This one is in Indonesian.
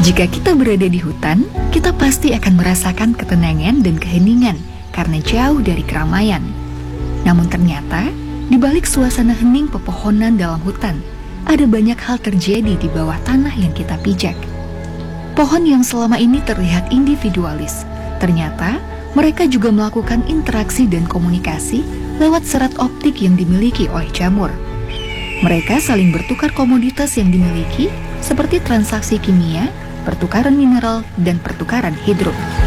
Jika kita berada di hutan, kita pasti akan merasakan ketenangan dan keheningan karena jauh dari keramaian. Namun ternyata, di balik suasana hening pepohonan dalam hutan, ada banyak hal terjadi di bawah tanah yang kita pijak. Pohon yang selama ini terlihat individualis, ternyata mereka juga melakukan interaksi dan komunikasi lewat serat optik yang dimiliki oleh jamur. Mereka saling bertukar komoditas yang dimiliki, seperti transaksi kimia, pertukaran mineral, dan pertukaran hidro.